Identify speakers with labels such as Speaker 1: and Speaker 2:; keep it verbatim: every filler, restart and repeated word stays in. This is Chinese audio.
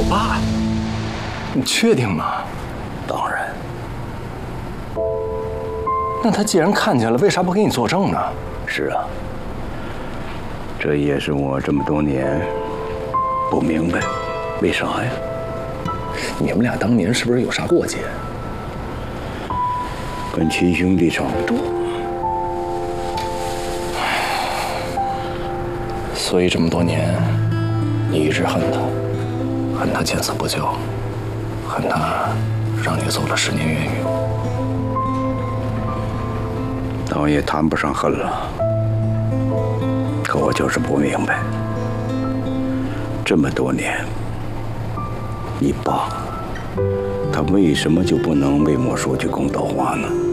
Speaker 1: 爸？你确定吗？
Speaker 2: 当然。
Speaker 1: 那他既然看见了，为啥不给你作证呢？
Speaker 2: 是啊，这也是我这么多年不明白，为啥呀？
Speaker 1: 你们俩当年是不是有啥过节？
Speaker 2: 跟亲兄弟差不多。
Speaker 1: 所以这么多年，你一直恨他，恨他见死不救，恨他让你走了十年冤狱。
Speaker 2: 倒也谈不上恨了，可我就是不明白，这么多年，你爸他为什么就不能为莫书记公道话呢？